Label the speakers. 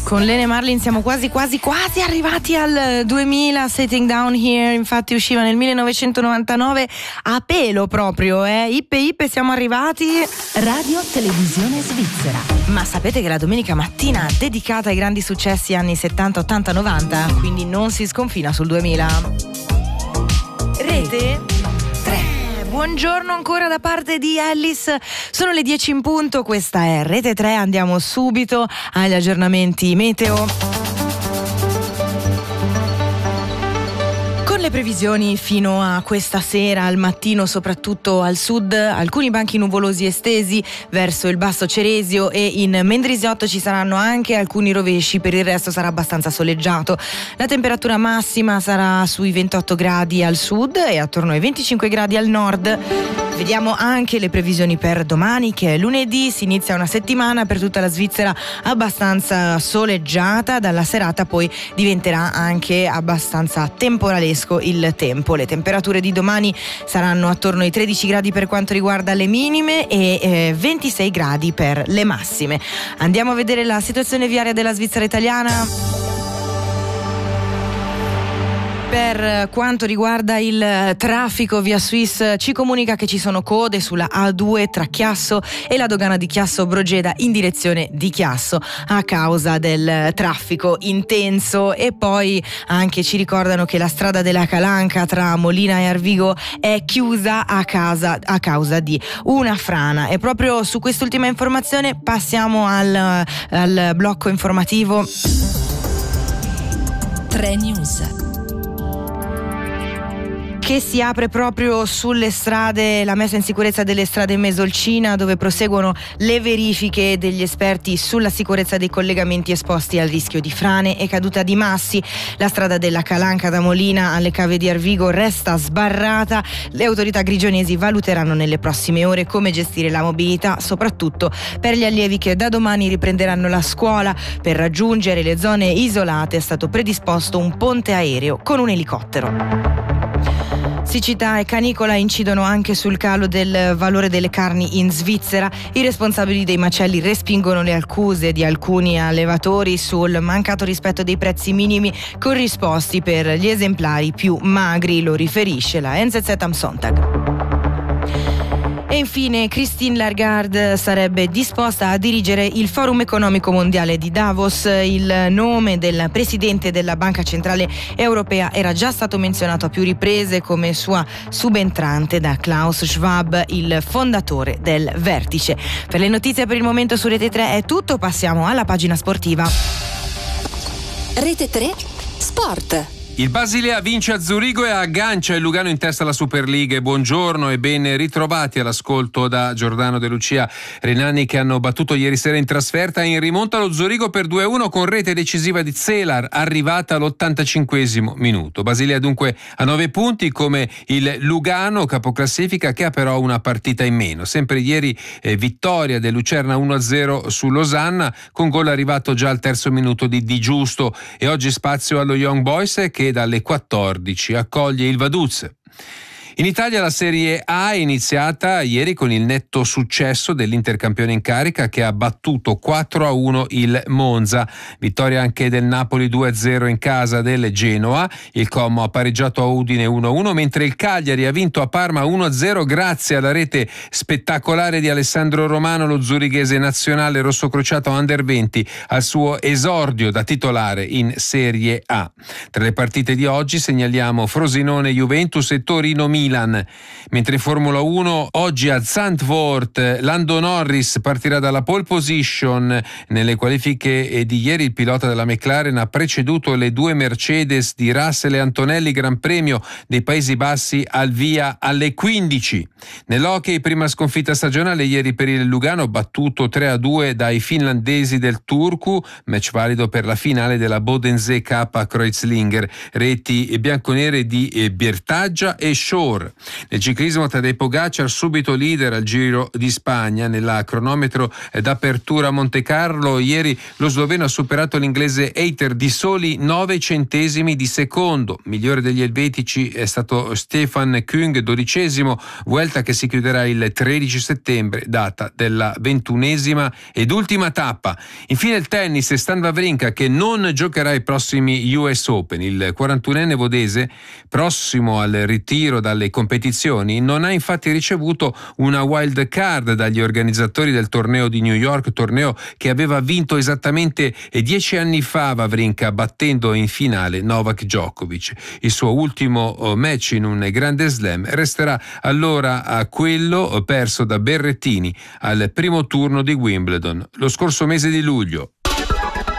Speaker 1: Con Lene Marlin siamo quasi arrivati al 2000. Sitting Down Here, infatti usciva nel 1999 a pelo proprio, ippe siamo arrivati.
Speaker 2: Radio Televisione Svizzera.
Speaker 1: Ma sapete che la domenica mattina dedicata ai grandi successi anni 70, 80, 90, quindi non si sconfina sul 2000. Rete 3. Buongiorno ancora da parte di Alice, sono le 10 in punto, questa è Rete 3, andiamo subito agli aggiornamenti meteo. Con le previsioni fino a questa sera, al mattino soprattutto al sud, alcuni banchi nuvolosi estesi verso il Basso Ceresio e in Mendrisiotto ci saranno anche alcuni rovesci, per il resto sarà abbastanza soleggiato. La temperatura massima sarà sui 28 gradi al sud e attorno ai 25 gradi al nord. Vediamo anche le previsioni per domani, che è lunedì, si inizia una settimana per tutta la Svizzera abbastanza soleggiata, dalla serata poi diventerà anche abbastanza temporalesco il tempo. Le temperature di domani saranno attorno ai 13 gradi per quanto riguarda le minime e 26 gradi per le massime. Andiamo a vedere la situazione viaria della Svizzera italiana. Per quanto riguarda il traffico, Via Swiss ci comunica che ci sono code sulla A2 tra Chiasso e la dogana di Chiasso Brogeda in direzione di Chiasso a causa del traffico intenso, e poi anche ci ricordano che la strada della Calanca tra Molina e Arvigo è chiusa a causa di una frana. E proprio su quest'ultima informazione passiamo al blocco informativo.
Speaker 2: 3 News.
Speaker 1: Che si apre proprio sulle strade, la messa in sicurezza delle strade in Mesolcina, dove proseguono le verifiche degli esperti sulla sicurezza dei collegamenti esposti al rischio di frane e caduta di massi. La strada della Calanca da Molina alle cave di Arvigo resta sbarrata. Le autorità grigionesi valuteranno nelle prossime ore come gestire la mobilità, soprattutto per gli allievi che da domani riprenderanno la scuola. Per raggiungere le zone isolate è stato predisposto un ponte aereo con un elicottero. Siccità e canicola incidono anche sul calo del valore delle carni in Svizzera. I responsabili dei macelli respingono le accuse di alcuni allevatori sul mancato rispetto dei prezzi minimi corrisposti per gli esemplari più magri, lo riferisce la NZZ am Sonntag. E infine Christine Lagarde sarebbe disposta a dirigere il Forum Economico Mondiale di Davos. Il nome del presidente della Banca Centrale Europea era già stato menzionato a più riprese come sua subentrante da Klaus Schwab, il fondatore del Vertice. Per le notizie per il momento su Rete 3 è tutto, passiamo alla pagina sportiva.
Speaker 2: Rete 3 Sport.
Speaker 3: Il Basilea vince a Zurigo e aggancia il Lugano in testa alla Superliga. Buongiorno e ben ritrovati all'ascolto da Giordano De Lucia. Renani che hanno battuto ieri sera in trasferta in rimonta allo Zurigo per 2-1 con rete decisiva di Zelar, arrivata all'85° minuto. Basilea dunque a 9 punti come il Lugano, capoclassifica, che ha però una partita in meno. Sempre ieri vittoria del Lucerna 1-0 su Losanna con gol arrivato già al terzo minuto di Di Giusto, e oggi spazio allo Young Boys che dalle 14 accoglie il Vaduz. In Italia la Serie A è iniziata ieri con il netto successo dell'Intercampione in carica, che ha battuto 4-1 il Monza. Vittoria anche del Napoli 2-0 in casa del Genoa. Il Como ha pareggiato a Udine 1-1, mentre il Cagliari ha vinto a Parma 1-0 grazie alla rete spettacolare di Alessandro Romano, lo zurighese nazionale rossocrociato Under 20, al suo esordio da titolare in Serie A. Tra le partite di oggi segnaliamo Frosinone Juventus e Torino Milan. Mentre in Formula 1 oggi a Zandvoort Lando Norris partirà dalla pole position. Nelle qualifiche di ieri il pilota della McLaren ha preceduto le due Mercedes di Russell e Antonelli. Gran Premio dei Paesi Bassi al via alle 15. Nell'hockey prima sconfitta stagionale ieri per il Lugano, battuto 3-2 dai finlandesi del Turku, match valido per la finale della Bodensee Cup a Kreuzlinger. Reti bianconere di Birtaggia e Shore. Tour. Nel ciclismo Tadej Pogacar subito leader al Giro di Spagna nella cronometro d'apertura a Monte Carlo. Ieri lo sloveno ha superato l'inglese Hayter di soli 9 centesimi di secondo. Migliore degli elvetici è stato Stefan Küng, 12°, Vuelta che si chiuderà il 13 settembre, data della 21ª ed ultima tappa. Infine il tennis, Stan Wawrinka che non giocherà i prossimi US Open. Il 41enne vodese, prossimo al ritiro dalle competizioni, non ha infatti ricevuto una wild card dagli organizzatori del torneo di New York, torneo che aveva vinto esattamente 10 anni fa Wawrinka, battendo in finale Novak Djokovic. Il suo ultimo match in un grande slam resterà allora a quello perso da Berrettini al primo turno di Wimbledon lo scorso mese di luglio.